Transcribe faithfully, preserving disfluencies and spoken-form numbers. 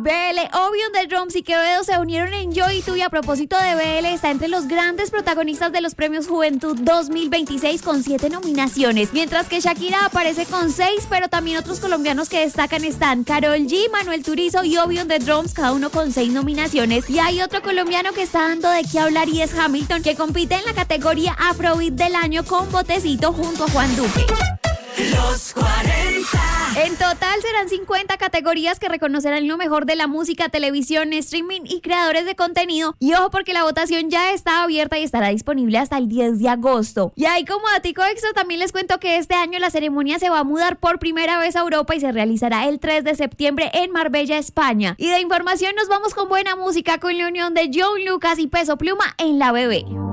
B L, Obion de Drums y Quevedo se unieron en Yo y Tú, y a propósito de B L, está entre los grandes protagonistas de los premios Juventud dos mil veintiséis con siete nominaciones, mientras que Shakira aparece con seis, pero también otros colombianos que destacan están Karol G, Manuel Turizo y Obion de Drums, cada uno con seis nominaciones, y hay otro colombiano que está dando de qué hablar y es Hamilton, que compite en la categoría Afrobeat del año con Botecito junto a Juan Duque. Los cuarenta. En total serán cincuenta categorías que reconocerán lo mejor de la música, televisión, streaming y creadores de contenido. Y ojo, porque la votación ya está abierta y estará disponible hasta el diez de agosto. Y ahí, como datico extra, también les cuento que este año la ceremonia se va a mudar por primera vez a Europa y se realizará el tres de septiembre en Marbella, España. Y de información nos vamos con buena música, con la unión de John Lucas y Peso Pluma en La Bebé.